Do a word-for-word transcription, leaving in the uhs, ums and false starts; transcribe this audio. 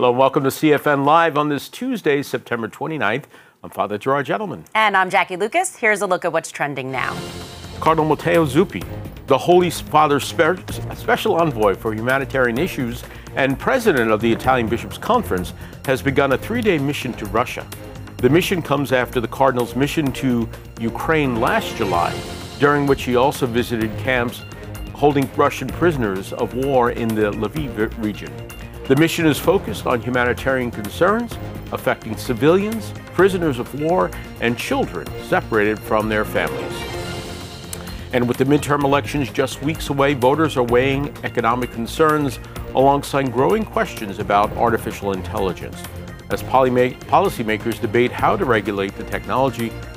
Hello and welcome to C F N Live on this Tuesday, September twenty-ninth. I'm Father Gerard Gentleman. And I'm Jackie Lucas. Here's a look at what's trending now. Cardinal Matteo Zuppi, the Holy Father's spe- special envoy for humanitarian issues and president of the Italian Bishops' Conference, has begun a three-day mission to Russia. The mission comes after the Cardinal's mission to Ukraine last July, during which he also visited camps holding Russian prisoners of war in the Lviv region. The mission is focused on humanitarian concerns affecting civilians, prisoners of war, and children separated from their families. And with the midterm elections just weeks away, voters are weighing economic concerns alongside growing questions about artificial intelligence as policymakers debate how to regulate the technology